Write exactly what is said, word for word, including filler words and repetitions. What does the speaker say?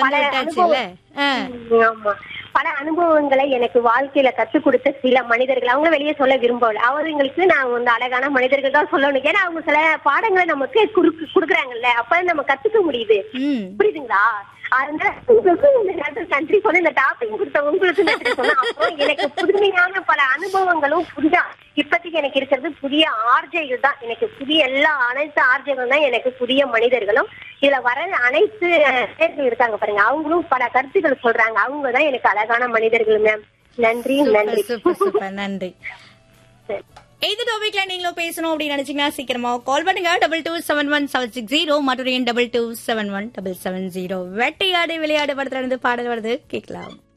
வந்து விட்டாச்சுல்ல. ஆ. ஆமா, பல அனுபவங்களை எனக்கு வாழ்க்கையில கத்துக் கொடுத்த சில மனிதர்கள், அவங்க வெளியே சொல்ல விரும்பல. அவங்களுக்கு நான் வந்து அழகான மனிதர்கள் தான் சொல்லணும். ஏன்னா அவங்க சில பாடங்களை நமக்கு குடுக்கு குடுக்குறாங்கல்ல, அப்ப நம்ம கத்துக்க முடியுது. ம். புரியுதுங்களா? அதனால உங்களுக்கு இந்த நேரத்தில் நன்றி சொன்ன, இந்த டாபிக் கொடுத்த உங்களுக்கு நன்றி சொன்ன. அப்புறம் எனக்கு புதுமையான பல அனுபவங்களும் புதிய, இப்பத்திக்கு எனக்கு இருக்கிறது புதிய ஆர்ஜைகள் தான். எனக்கு புதிய எல்லா அனைத்து ஆர்ஜைகள் தான் எனக்கு புதிய மனிதர்களும். இதுல வர அனைத்து பேர்கள் இருக்காங்க பாருங்க, அவங்களும் பல கருத்துக்கள் சொல்றாங்க. அவங்க தான் எனக்கு அழகான மனிதர்கள் மேம். நன்றி நன்றி. சூப்பர் சூப்பர் நன்றி. இந்த டாபிக்ல நீங்களும் பேசணும் அப்படின்னு நினைச்சீங்கன்னா சீக்கிரமா கால் பண்ணுங்க. Double two seven one seven six zero மற்றும் double two seven one double seven zero. வெட்டையாடு விளையாடு படத்துல இருந்து பாடல் வருது, கேட்கலாம்.